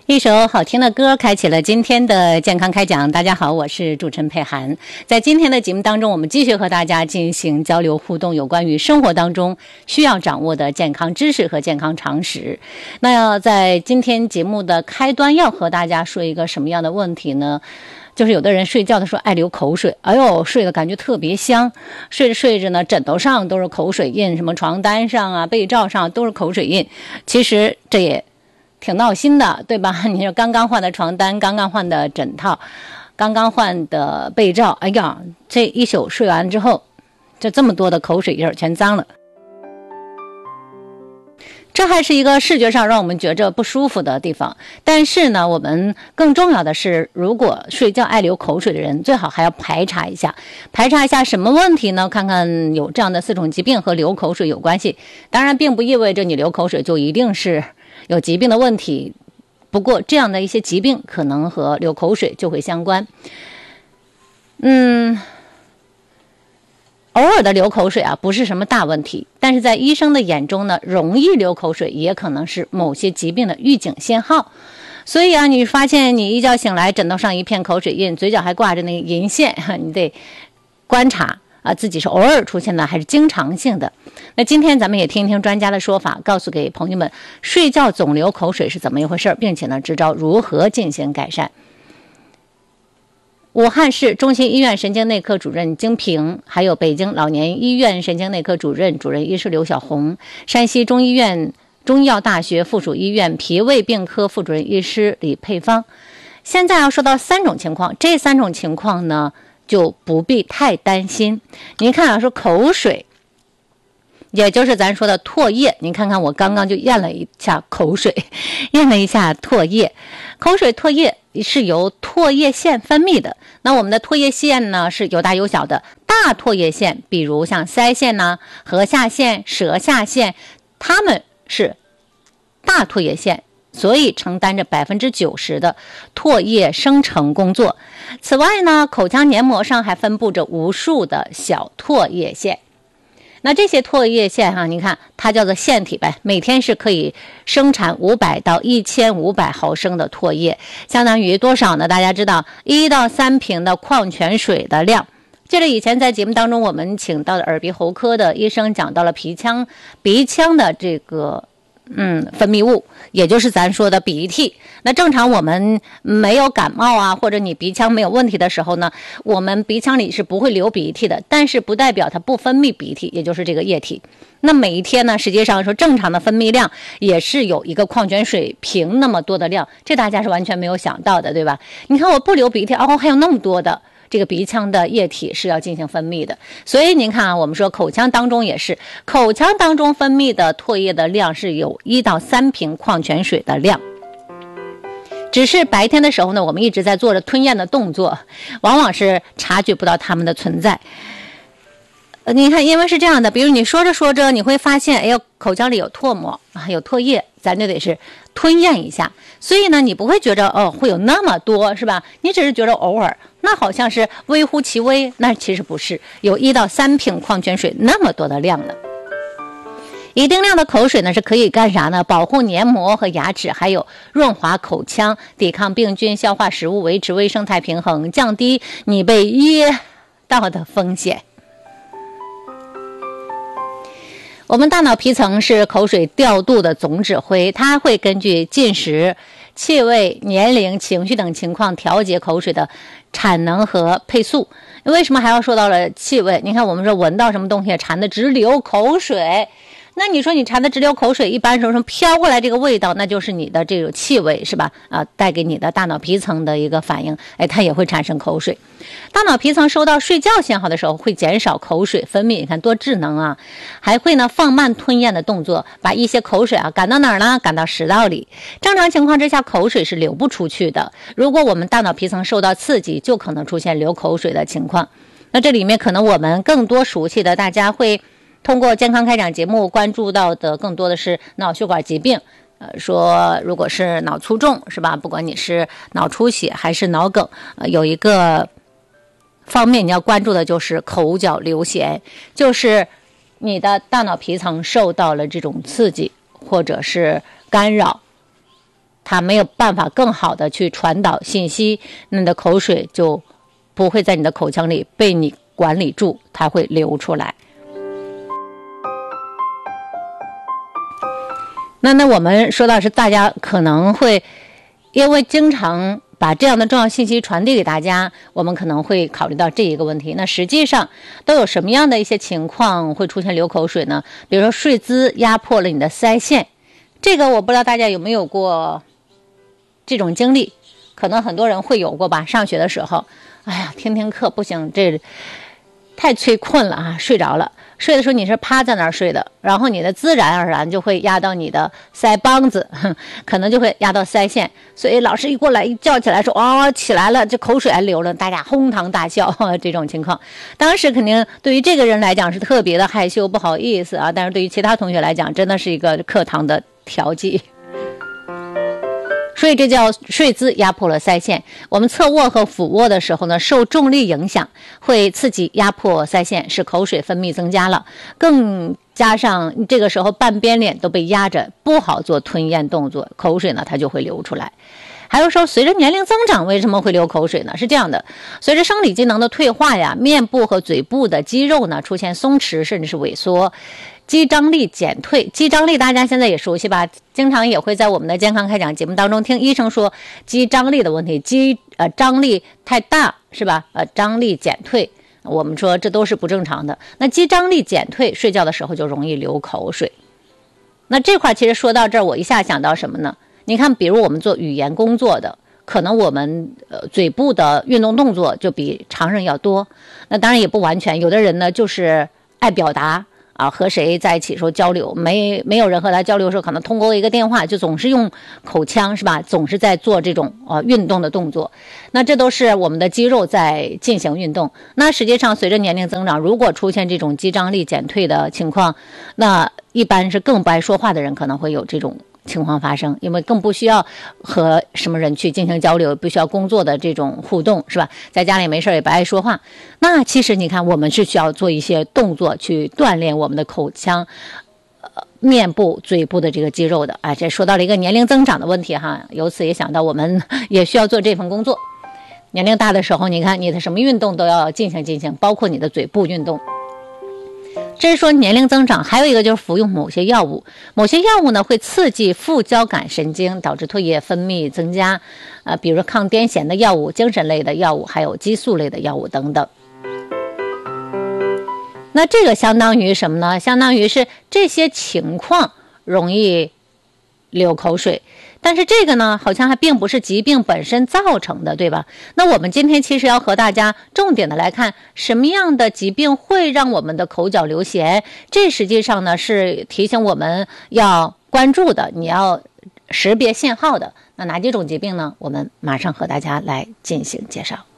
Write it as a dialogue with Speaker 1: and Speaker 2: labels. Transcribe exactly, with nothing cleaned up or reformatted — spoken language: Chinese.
Speaker 1: 一首好听的歌开启了今天的健康开讲。大家好，我是主持人佩涵。在今天的节目当中，我们继续和大家进行交流互动，有关于生活当中需要掌握的健康知识和健康常识。那要在今天节目的开端要和大家说一个什么样的问题呢？就是有的人睡觉的时候爱流口水，哎呦，睡的感觉特别香，睡着睡着呢，枕头上都是口水印，什么床单上啊、被罩上都是口水印。其实这也挺闹心的，对吧？你说刚刚换的床单，刚刚换的枕套，刚刚换的被罩，哎呀，这一宿睡完之后，就这么多的口水印全脏了。这还是一个视觉上让我们觉着不舒服的地方，但是呢，我们更重要的是，如果睡觉爱流口水的人，最好还要排查一下，排查一下什么问题呢？看看有这样的四种疾病和流口水有关系。当然，并不意味着你流口水就一定是有疾病的问题，不过这样的一些疾病可能和流口水就会相关。嗯。偶尔的流口水啊，不是什么大问题，但是在医生的眼中呢，容易流口水也可能是某些疾病的预警信号。所以啊，你发现你一觉醒来，枕头上一片口水印，嘴角还挂着那个银线，你得观察啊，自己是偶尔出现的还是经常性的。那今天咱们也听一听专家的说法，告诉给朋友们睡觉总流口水是怎么一回事，并且呢，支招如何进行改善。武汉市中心医院神经内科主任金平，还有北京老年医院神经内科主任主任医师刘小红，山西中医院中医药大学附属医院脾胃病科副主任医师李佩芳。现在要说到三种情况，这三种情况呢就不必太担心。您看啊，说口水，也就是咱说的唾液，您看看我刚刚就咽了一下口水，咽了一下唾液。口水唾液是由唾液腺分泌的，那我们的唾液腺呢是有大有小的，大唾液腺比如像腮腺呐、颌下腺、舌下腺，它们是大唾液腺，所以承担着百分之九十的唾液生成工作。此外呢，口腔黏膜上还分布着无数的小唾液腺。那这些唾液腺哈、啊，你看它叫做腺体呗，每天是可以生产五百到一千五百毫升的唾液，相当于多少呢？大家知道，一到三瓶的矿泉水的量。记得以前在节目当中，我们请到的耳鼻喉科的医生讲到了鼻腔鼻腔的这个嗯分泌物，也就是咱说的鼻涕。那正常我们没有感冒啊，或者你鼻腔没有问题的时候呢，我们鼻腔里是不会流鼻涕的，但是不代表它不分泌鼻涕，也就是这个液体。那每一天呢，实际上说正常的分泌量也是有一个矿泉水瓶那么多的量，这大家是完全没有想到的，对吧？你看我不流鼻涕，哦，还有那么多的这个鼻腔的液体是要进行分泌的。所以您看啊，我们说口腔当中也是，口腔当中分泌的唾液的量是有一到三瓶矿泉水的量。只是白天的时候呢，我们一直在做着吞咽的动作，往往是察觉不到它们的存在。呃，你看，因为是这样的，比如你说着说着，你会发现，哎呦，口腔里有唾沫啊，有唾液，咱就得是吞咽一下。所以呢，你不会觉着哦会有那么多，是吧？你只是觉得偶尔，那好像是微乎其微，那其实不是，有一到三瓶矿泉水那么多的量的。一定量的口水呢是可以干啥呢？保护黏膜和牙齿，还有润滑口腔，抵抗病菌，消化食物，维持胃生态平衡，降低你被噎到的风险。我们大脑皮层是口水调度的总指挥，它会根据进食、气味、年龄、情绪等情况调节口水的产能和配速。为什么还要说到了气味？你看我们说闻到什么东西馋得直流口水，那你说你馋得直流口水，一般时候飘过来这个味道，那就是你的这种气味，是吧？啊，带给你的大脑皮层的一个反应，哎，它也会产生口水。大脑皮层收到睡觉信号的时候，会减少口水分泌，你看多智能啊！还会呢放慢吞咽的动作，把一些口水啊赶到哪儿呢？赶到食道里。正常情况之下，口水是流不出去的。如果我们大脑皮层受到刺激，就可能出现流口水的情况。那这里面可能我们更多熟悉的，大家会通过健康开讲节目关注到的更多的是脑血管疾病，呃，说如果是脑卒中，是吧？不管你是脑出血还是脑梗，呃，有一个方面你要关注的就是口角流涎，就是你的大脑皮层受到了这种刺激或者是干扰， 它没有办法更好的去传导信息，那你的口水就不会在你的口腔里被你管理住，它会流出来。那那我们说到是大家可能会因为经常把这样的重要信息传递给大家，我们可能会考虑到这一个问题。那实际上都有什么样的一些情况会出现流口水呢？比如说睡姿压迫了你的腮腺，这个我不知道大家有没有过这种经历，可能很多人会有过吧。上学的时候，哎呀，听听课不行，这太催困了啊，睡着了。睡的时候你是趴在那儿睡的，然后你的自然而然就会压到你的腮帮子，可能就会压到腮腺，所以老师一过来一叫起来说哦起来了，这口水还流了，大家哄堂大笑这种情况。当时肯定对于这个人来讲是特别的害羞不好意思啊，但是对于其他同学来讲真的是一个课堂的调剂。所以这叫睡姿压迫了腮腺。我们侧卧和俯卧的时候呢，受重力影响会刺激压迫腮腺，使口水分泌增加了，更加上这个时候半边脸都被压着，不好做吞咽动作，口水呢它就会流出来。还有说随着年龄增长为什么会流口水呢？是这样的，随着生理机能的退化呀，面部和嘴部的肌肉呢出现松弛甚至是萎缩，肌张力减退。肌张力大家现在也熟悉吧，经常也会在我们的健康开讲节目当中听医生说肌张力的问题，肌呃张力太大是吧？呃张力减退，我们说这都是不正常的。那肌张力减退，睡觉的时候就容易流口水。那这块其实说到这儿，我一下想到什么呢？你看，比如我们做语言工作的，可能我们呃嘴部的运动动作就比常人要多。那当然也不完全，有的人呢就是爱表达啊，和谁在一起说交流，没没有人和他交流的时候，可能通过一个电话就总是用口腔是吧？总是在做这种呃运动的动作。那这都是我们的肌肉在进行运动。那实际上随着年龄增长，如果出现这种肌张力减退的情况，那一般是更不爱说话的人可能会有这种情况发生，因为更不需要和什么人去进行交流，不需要工作的这种互动是吧？在家里没事也不爱说话。那其实你看，我们是需要做一些动作去锻炼我们的口腔、呃、面部、嘴部的这个肌肉的啊。这说到了一个年龄增长的问题哈，由此也想到我们也需要做这份工作。年龄大的时候，你看你的什么运动都要进行进行，包括你的嘴部运动。这是说年龄增长，还有一个就是服用某些药物，某些药物呢会刺激副交感神经，导致唾液分泌增加，呃，比如抗癫痫的药物、精神类的药物，还有激素类的药物等等。那这个相当于什么呢？相当于是这些情况容易流口水。但是这个呢，好像还并不是疾病本身造成的，对吧？那我们今天其实要和大家重点的来看，什么样的疾病会让我们的口角流涎？这实际上呢是提醒我们要关注的，你要识别信号的。那哪几种疾病呢？我们马上和大家来进行介绍。